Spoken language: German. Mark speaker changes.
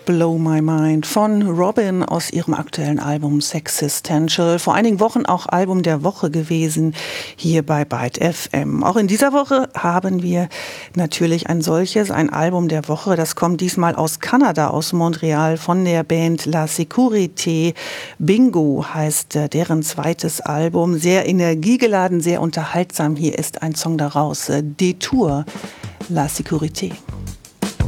Speaker 1: Blow My Mind von Robin aus ihrem aktuellen Album Sexistential. Vor einigen Wochen auch Album der Woche gewesen hier bei Byte FM. Auch in dieser Woche haben wir natürlich ein solches, ein Album der Woche. Das kommt diesmal aus Kanada, aus Montreal von der Band La Sécurité. Bingo heißt deren zweites Album. Sehr energiegeladen, sehr unterhaltsam. Hier ist ein Song daraus, Detour, La Sécurité.